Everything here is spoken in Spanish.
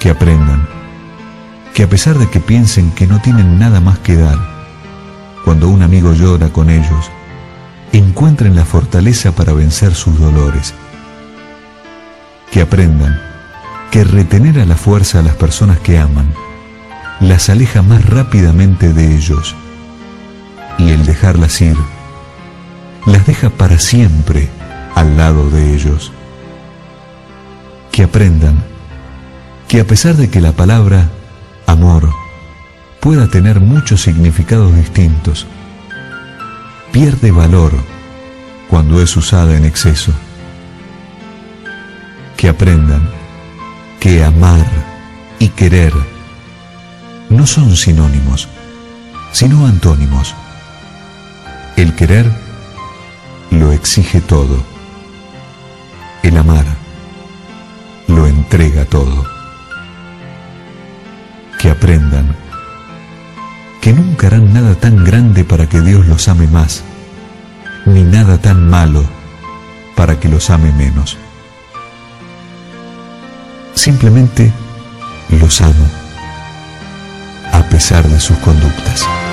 Que aprendan que a pesar de que piensen que no tienen nada más que dar, cuando un amigo llora con ellos, encuentren la fortaleza para vencer sus dolores. Que aprendan que retener a la fuerza a las personas que aman las aleja más rápidamente de ellos, y el dejarlas ir las deja para siempre al lado de ellos. Que aprendan que a pesar de que la palabra amor pueda tener muchos significados distintos, pierde valor cuando es usada en exceso. Que aprendan que amar y querer no son sinónimos, sino antónimos. El querer lo exige todo. El amar lo entrega todo. Que aprendan que nunca harán nada tan grande para que Dios los ame más, ni nada tan malo para que los ame menos. Simplemente los amo, a pesar de sus conductas.